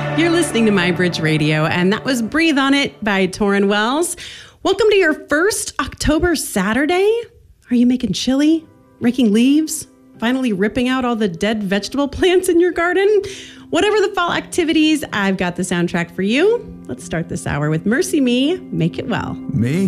You're listening to My Bridge Radio, and that was Breathe on It by Tauren Wells. Welcome to your first October Saturday. Are you making chili, raking leaves, finally ripping out all the dead vegetable plants in your garden? Whatever the fall activities, I've got the soundtrack for you. Let's start this hour with Mercy Me, Make It Well. Make